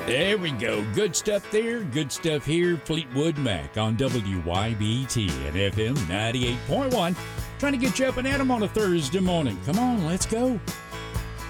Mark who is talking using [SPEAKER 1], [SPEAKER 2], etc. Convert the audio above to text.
[SPEAKER 1] There we go. Good stuff there. Good stuff here. Fleetwood Mac on WYBT and FM 98.1. Trying to get you up and at 'em on a Thursday morning. Come on, let's go.